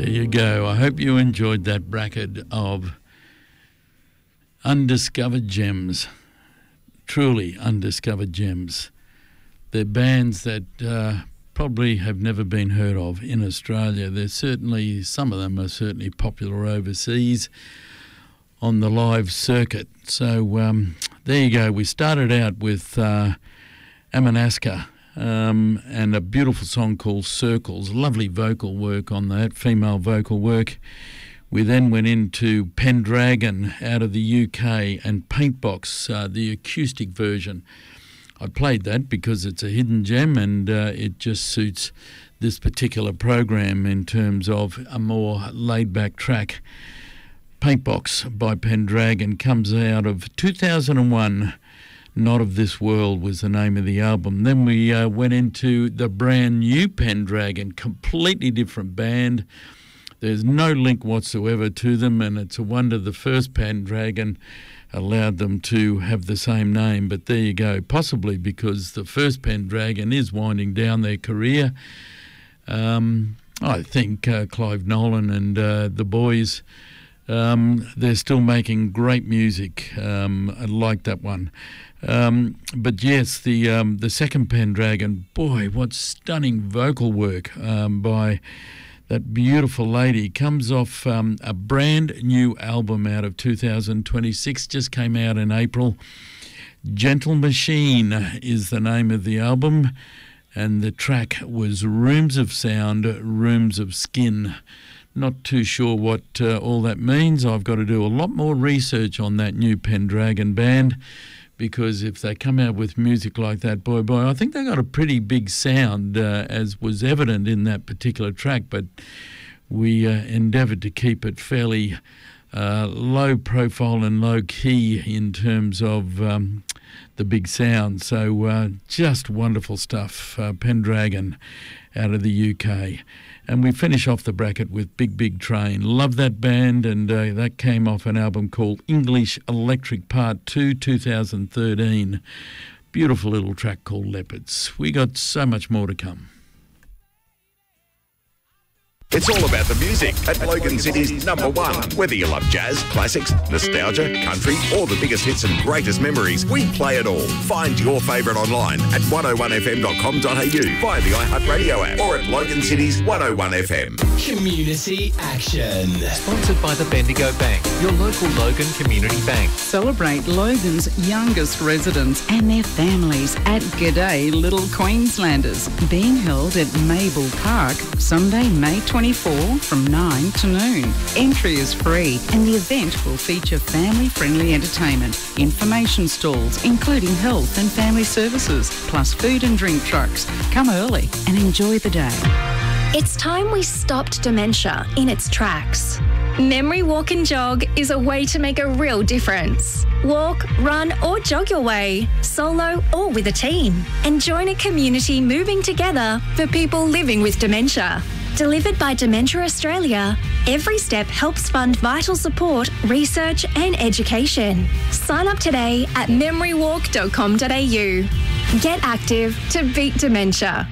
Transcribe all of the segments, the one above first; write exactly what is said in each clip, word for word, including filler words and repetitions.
There you go. I hope you enjoyed that bracket of undiscovered gems. Truly undiscovered gems. They're bands that uh, probably have never been heard of in Australia. They're certainly, some of them are certainly popular overseas on the live circuit. So um, there you go. We started out with uh, Amanaska um, and a beautiful song called Circles. Lovely vocal work on that, female vocal work. We then went into Pendragon out of the U K and Paintbox, uh, the acoustic version. I played that because it's a hidden gem and uh, it just suits this particular program in terms of a more laid-back track. Paintbox by Pendragon comes out of two thousand one. Not of This World was the name of the album. Then we uh, went into the brand new Pendragon, completely different band. There's no link whatsoever to them, and it's a wonder the first Pendragon allowed them to have the same name. But there you go, possibly because the first Pendragon is winding down their career. Um, I think uh, Clive Nolan and uh, the boys, um, they're still making great music. Um, I like that one. Um, but yes, the um, the second Pendragon, boy, what stunning vocal work um, by that beautiful lady. Comes off um, a brand new album out of two thousand twenty-six, just came out in April. Gentle Machine is the name of the album, and the track was Rooms of Sound, Rooms of Skin. Not too sure what uh, all that means. I've got to do a lot more research on that new Pendragon band, because if they come out with music like that, boy, boy, I think they got a pretty big sound, uh, as was evident in that particular track, but we uh, endeavoured to keep it fairly uh, low profile and low key in terms of um, the big sound. So uh, just wonderful stuff, uh, Pendragon out of the U K. And we finish off the bracket with Big Big Train. Love that band, and uh, that came off an album called English Electric Part two, two thousand thirteen. Beautiful little track called Leopards. We got so much more to come. It's all about the music at Logan City's number one. Whether you love jazz, classics, nostalgia, country, or the biggest hits and greatest memories, we play it all. Find your favourite online at one oh one f m dot com dot a u via the iHeartRadio app or at Logan City's one oh one F M. Community Action. Sponsored by the Bendigo Bank, your local Logan Community Bank. Celebrate Logan's youngest residents and their families at G'day Little Queenslanders, being held at Mabel Park, Sunday, May twenty-fourth from nine to noon. Entry is free and the event will feature family-friendly entertainment, information stalls including health and family services, plus food and drink trucks. Come early and enjoy the day. It's time we stopped dementia in its tracks. Memory Walk and Jog is a way to make a real difference. Walk, run or jog your way, solo or with a team, and join a community moving together for people living with dementia. Delivered by Dementia Australia, every step helps fund vital support, research and education. Sign up today at memory walk dot com dot a u. Get active to beat dementia.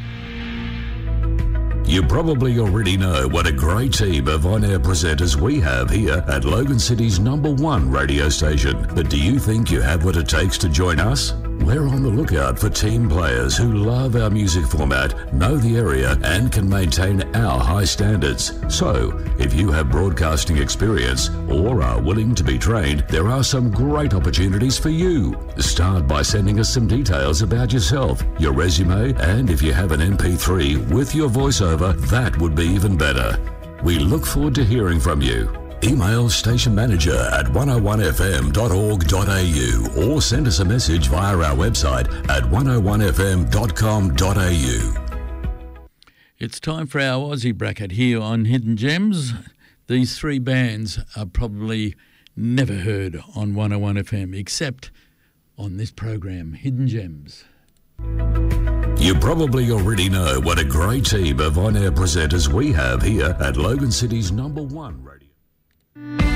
You probably already know what a great team of on-air presenters we have here at Logan City's number one radio station. But do you think you have what it takes to join us? We're on the lookout for team players who love our music format, know the area, and can maintain our high standards. So, if you have broadcasting experience or are willing to be trained, there are some great opportunities for you. Start by sending us some details about yourself, your resume, and if you have an M P three with your voiceover, that would be even better. We look forward to hearing from you. Email station manager at one oh one f m dot org dot a u or send us a message via our website at one oh one f m dot com dot a u. It's time for our Aussie bracket here on Hidden Gems. These three bands are probably never heard on one oh one F M except on this program, Hidden Gems. You probably already know what a great team of on-air presenters we have here at Logan City's number one radio.